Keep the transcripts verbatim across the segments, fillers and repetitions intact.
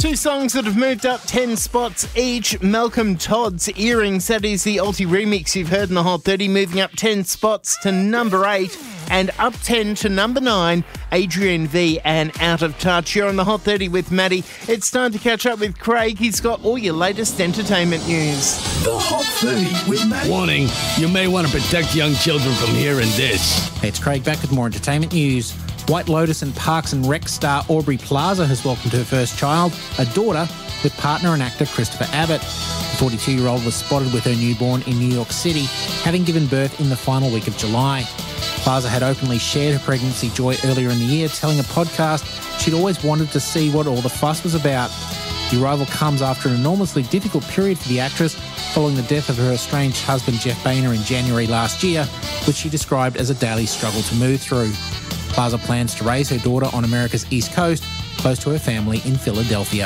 Two songs that have moved up ten spots each. Malcolm Todd's Earrings, that is the Alti remix you've heard in the Hot thirty, moving up ten spots to number eight. And up ten to number nine, Adrian V and Out of Touch. You're on the Hot thirty with Maddie. It's time to catch up with Craig. He's got all your latest entertainment news. The Hot thirty with Maddie. Warning, you may want to protect young children from hearing this. Hey, it's Craig back with more entertainment news. White Lotus and Parks and Rec star Aubrey Plaza has welcomed her first child, a daughter, with partner and actor Christopher Abbott. The forty-two-year-old was spotted with her newborn in New York City, having given birth in the final week of July. Plaza had openly shared her pregnancy joy earlier in the year, telling a podcast she'd always wanted to see what all the fuss was about. The arrival comes after an enormously difficult period for the actress, following the death of her estranged husband Jeff Boehner in January last year, which she described as a daily struggle to move through. Plaza plans to raise her daughter on America's East Coast, close to her family in Philadelphia.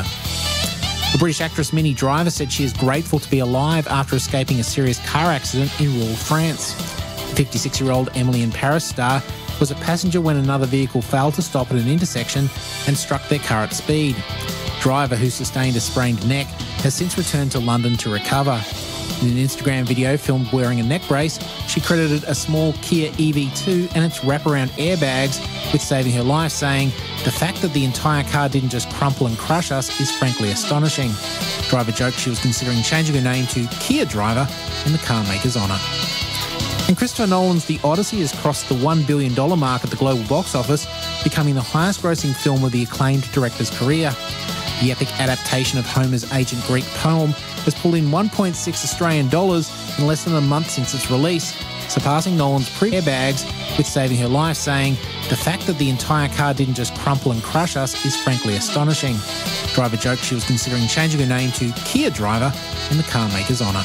The British actress Minnie Driver said she is grateful to be alive after escaping a serious car accident in rural France. The fifty-six-year-old Emily in Paris star was a passenger when another vehicle failed to stop at an intersection and struck their car at speed. Driver, who sustained a sprained neck, has since returned to London to recover. In an Instagram video filmed wearing a neck brace, she credited a small Kia E V two and its wraparound airbags with saving her life, saying, "The fact that the entire car didn't just crumple and crush us is frankly astonishing." Driver joked she was considering changing her name to Kia Driver in the car maker's honour. And Christopher Nolan's The Odyssey has crossed the one billion dollars mark at the global box office, becoming the highest-grossing film of the acclaimed director's career. The epic adaptation of Homer's ancient Greek poem has pulled in one point six Australian dollars in less than a month since its release, surpassing Nolan's pre-airbags with saving her life, saying, "The fact that the entire car didn't just crumple and crush us is frankly astonishing." Driver joked she was considering changing her name to Kia Driver in the car maker's honour.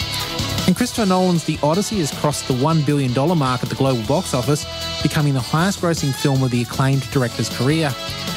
And Christopher Nolan's The Odyssey has crossed the one billion dollars mark at the global box office, becoming the highest-grossing film of the acclaimed director's career.